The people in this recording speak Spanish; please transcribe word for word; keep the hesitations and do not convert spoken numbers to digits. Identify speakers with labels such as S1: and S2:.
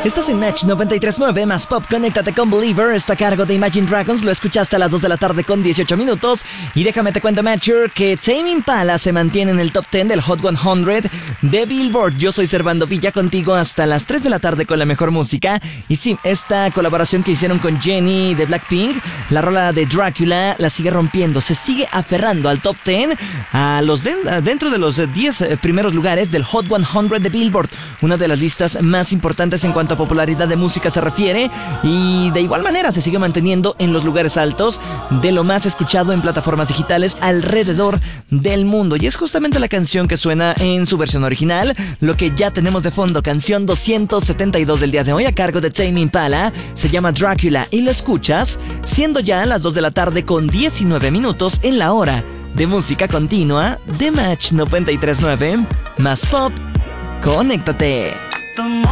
S1: Estás en Match noventa y tres punto nueve más Pop. Conéctate con Believer. Está a cargo de Imagine Dragons. Lo escuchaste a las dos de la tarde con dieciocho minutos. Y déjame te cuento, Matcher, que Tame Impala se mantiene en el top diez del Hot cien de Billboard. Yo soy Servando Villa, contigo hasta las tres de la tarde con la mejor música. Y sí, esta colaboración que hicieron con Jennie de Blackpink, la rola de Dracula, la sigue rompiendo. Se sigue aferrando al top diez, a los de, dentro de los diez primeros lugares del Hot cien de Billboard. Una de las listas más importantes en cuanto a popularidad de música se refiere, y de igual manera se sigue manteniendo en los lugares altos de lo más escuchado en plataformas digitales alrededor del mundo. Y es justamente la canción que suena en su versión original, lo que ya tenemos de fondo, canción doscientos setenta y dos del día de hoy a cargo de Tame Impala, se llama Dracula y lo escuchas siendo ya las dos de la tarde con diecinueve minutos en la hora de música continua de Match noventa y tres punto nueve más Pop. Conéctate.